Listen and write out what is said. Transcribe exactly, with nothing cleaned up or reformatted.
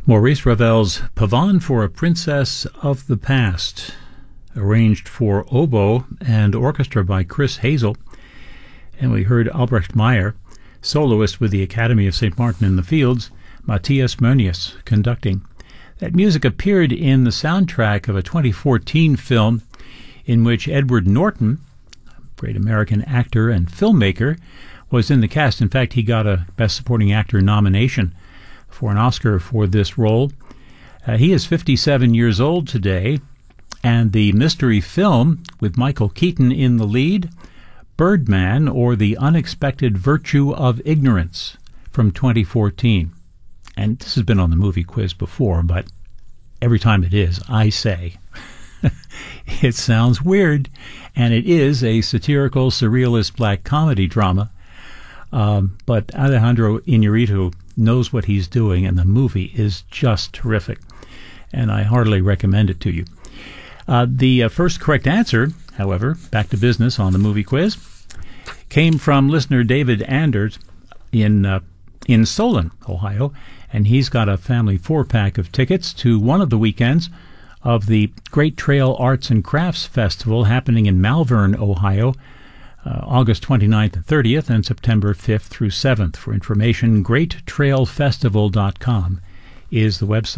Maurice Ravel's Pavane for a Princess of the Past, arranged for oboe and orchestra by Chris Hazel. And we heard Albrecht Meyer, soloist with the Academy of Saint Martin in the Fields, Matthias Meunius conducting. That music appeared in the soundtrack of a twenty fourteen film in which Edward Norton, great American actor and filmmaker, was in the cast. In fact, he got a Best Supporting Actor nomination for an Oscar for this role. Uh, he is fifty-seven years old today, and the mystery film with Michael Keaton in the lead, Birdman, or The Unexpected Virtue of Ignorance, from twenty fourteen. And this has been on the movie quiz before, but every time it is, I say, it sounds weird, and it is a satirical, surrealist black comedy drama. Um, but Alejandro Iñárritu knows what he's doing, and the movie is just terrific, and I heartily recommend it to you. Uh, the uh, first correct answer, however, back to business on the movie quiz, came from listener David Anders in uh, in Solon, Ohio, and he's got a family four-pack of tickets to one of the weekends of the Great Trail Arts and Crafts Festival happening in Malvern, Ohio, uh, August twenty-ninth and thirtieth, and September fifth through seventh. For information, great trail festival dot com is the website.